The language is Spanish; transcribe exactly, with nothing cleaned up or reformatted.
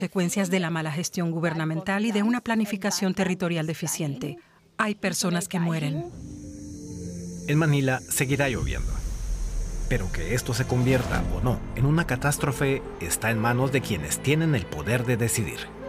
consecuencias de la mala gestión gubernamental y de una planificación territorial deficiente. Hay personas que mueren. En Manila seguirá lloviendo. Pero que esto se convierta o no en una catástrofe está en manos de quienes tienen el poder de decidir.